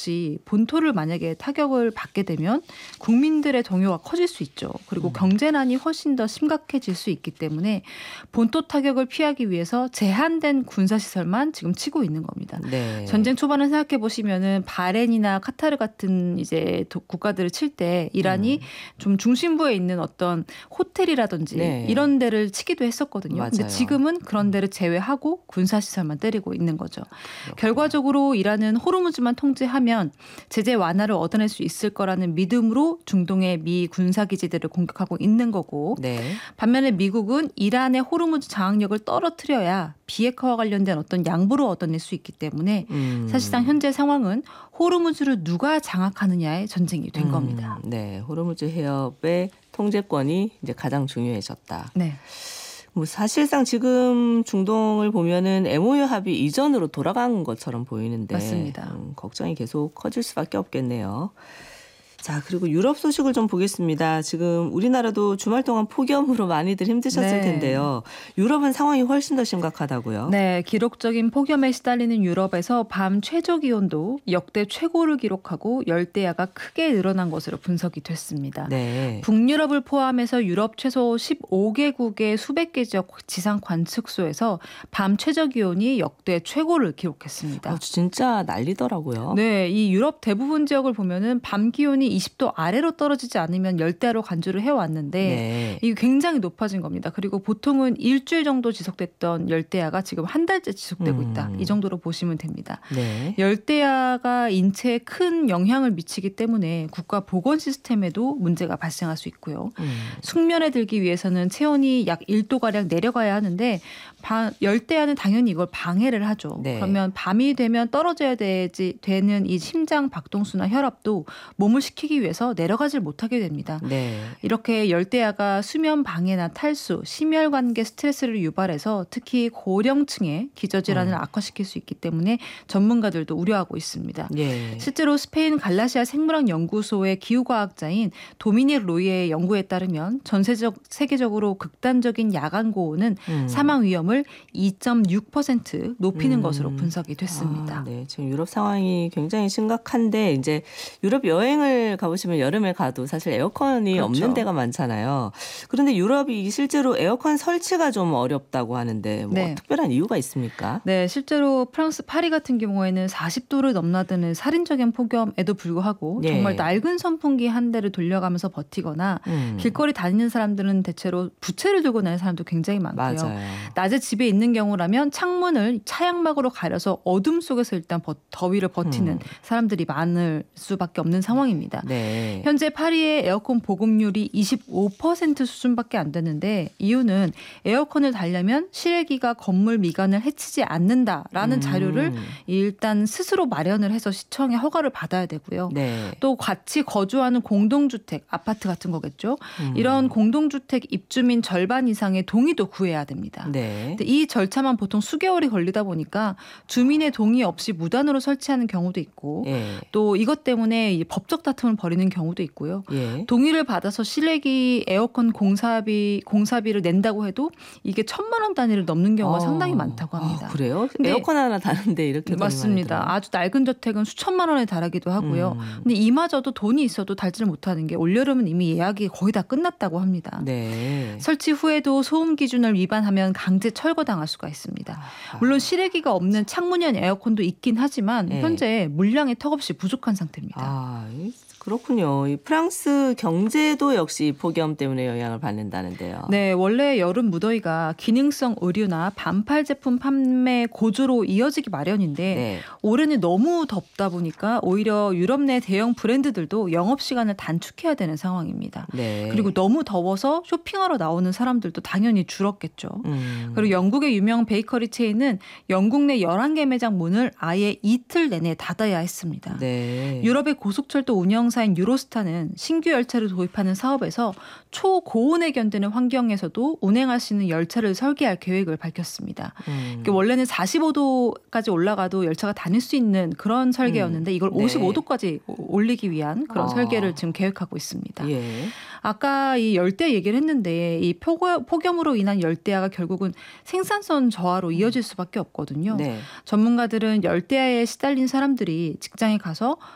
없이 본토를 만약에 타격을 받게 되면 국민들의 동요가 커질 수 있죠. 그리고 경제난이 훨씬 더 심각해질 수 있기 때문에 본토 타격을 피하기 위해서 제한된 군사시설만 지금 치고 있는 겁니다. 네. 전쟁 초반을 생각해 보시면은 바레인이나 카타르 같은 이제 국가들을 칠 때 이란이 좀 중심부에 있는 어떤 호텔이라든지 네. 이런 데를 치기도 했었거든요. 맞아요. 근데 지금은 그런 데를 제외하고 군사시설만 때리고 있는 거죠. 그렇구나. 결과적으로 이란은 호르무즈만 통제하면 제재 완화를 얻어낼 수 있을 거라는 믿음으로 중동의 미 군사기지들을 공격하고 있는 거고 네. 반면에 미국은 이란의 호르무즈 장악력을 떨어뜨려야 비핵화와 관련된 어떤 양보를 얻어낼 수 있기 때문에 사실상 현재 상황은 호르무즈를 누가 장악하느냐의 전쟁이 된 겁니다. 네, 호르무즈 해협의 통제권이 이제 가장 중요해졌다. 네. 뭐 사실상 지금 중동을 보면은 MOU 합의 이전으로 돌아간 것처럼 보이는데 맞습니다. 걱정이 계속 커질 수밖에 없겠네요. 자, 그리고 유럽 소식을 좀 보겠습니다. 지금 우리나라도 주말 동안 폭염으로 많이들 힘드셨을 네. 텐데요. 유럽은 상황이 훨씬 더 심각하다고요? 네, 기록적인 폭염에 시달리는 유럽에서 밤 최저 기온도 역대 최고를 기록하고 열대야가 크게 늘어난 것으로 분석이 됐습니다. 네. 북유럽을 포함해서 유럽 최소 15개국의 수백 개 지역 지상 관측소에서 밤 최저 기온이 역대 최고를 기록했습니다. 진짜 난리더라고요. 네, 이 유럽 대부분 지역을 보면은 밤 기온이 20도 아래로 떨어지지 않으면 열대야로 간주를 해왔는데 네. 이게 굉장히 높아진 겁니다. 그리고 보통은 일주일 정도 지속됐던 열대야가 지금 한 달째 지속되고 있다. 이 정도로 보시면 됩니다. 네. 열대야가 인체에 큰 영향을 미치기 때문에 국가 보건 시스템에도 문제가 발생할 수 있고요. 숙면에 들기 위해서는 체온이 약 1도가량 내려가야 하는데 열대야는 당연히 이걸 방해를 하죠. 네. 그러면 밤이 되면 떨어져야 되는 이 심장 박동수나 혈압도 몸을 식히기 위해서 내려가질 못하게 됩니다. 네. 이렇게 열대야가 수면 방해나 탈수, 심혈관계 스트레스를 유발해서 특히 고령층의 기저질환을 악화시킬 수 있기 때문에 전문가들도 우려하고 있습니다. 예. 실제로 스페인 갈라시아 생물학 연구소의 기후과학자인 도미닉 로이의 연구에 따르면 세계적으로 극단적인 야간 고온은 사망 위험을 2.6% 높이는 것으로 분석이 됐습니다. 네, 지금 유럽 상황이 굉장히 심각한데 이제 유럽 여행을 가보시면 여름에 가도 사실 에어컨이 그렇죠. 없는 데가 많잖아요. 그런데 유럽이 실제로 에어컨 설치가 좀 어렵다고 하는데 뭐 네. 특별한 이유가 있습니까? 네, 실제로 프랑스 파리 같은 경우에는 40도를 넘나드는 살인적인 폭염에도 불구하고 네. 정말 낡은 선풍기 한 대를 돌려가면서 버티거나 길거리 다니는 사람들은 대체로 부채를 들고 다니는 사람도 굉장히 많고요. 맞아요. 낮에 집에 있는 경우라면 창문을 차양막으로 가려서 어둠 속에서 일단 더위를 버티는 사람들이 많을 수밖에 없는 상황입니다. 네. 현재 파리의 에어컨 보급률이 25% 수준밖에 안 되는데 이유는 에어컨을 달려면 실외기가 건물 미관을 해치지 않는다라는 자료를 일단 스스로 마련을 해서 시청의 허가를 받아야 되고요. 네. 또 같이 거주하는 공동주택, 아파트 같은 거겠죠. 이런 공동주택 입주민 절반 이상의 동의도 구해야 됩니다. 네. 근데 이 절차만 보통 수개월이 걸리다 보니까 주민의 동의 없이 무단으로 설치하는 경우도 있고 예. 또 이것 때문에 법적 다툼을 벌이는 경우도 있고요. 예. 동의를 받아서 실외기 에어컨 공사비를 낸다고 해도 이게 1,000만 원 단위를 넘는 경우가 상당히 많다고 합니다. 그래요? 근데 에어컨 하나 다른데 이렇게 맞습니다. 아주 낡은 저택은 수천만 원에 달하기도 하고요. 근데 이마저도 돈이 있어도 달지를 못하는 게 올여름은 이미 예약이 거의 다 끝났다고 합니다. 네. 설치 후에도 소음 기준을 위반하면 강제 철거당할 수가 있습니다. 물론 실외기가 없는 창문형 에어컨도 있긴 하지만 네. 현재 물량이 턱없이 부족한 상태입니다. 그렇군요. 이 프랑스 경제도 역시 폭염 때문에 영향을 받는다는데요. 네, 원래 여름 무더위가 기능성 의류나 반팔 제품 판매 고조로 이어지기 마련인데 네. 올해는 너무 덥다 보니까 오히려 유럽 내 대형 브랜드들도 영업시간을 단축해야 되는 상황입니다. 네. 그리고 너무 더워서 쇼핑하러 나오는 사람들도 당연히 줄었겠죠. 그리고 영국의 유명 베이커리 체인은 영국 내 11개 매장 문을 아예 이틀 내내 닫아야 했습니다. 네. 유럽의 고속철도 운영사인 유로스타는 신규 열차를 도입하는 사업에서 초고온에 견디는 환경에서도 운행할 수 있는 열차를 설계할 계획을 밝혔습니다. 그러니까 원래는 45도까지 올라가도 열차가 다닐 수 있는 그런 설계였는데 이걸 네. 55도까지 올리기 위한 그런 설계를 지금 계획하고 있습니다. 예. 아까 이 열대 얘기를 했는데 이 폭염으로 인한 열대야가 결국은 생산성 저하로 이어질 수밖에 없거든요. 네. 전문가들은 열대야에 시달린 사람들이 직장에 가서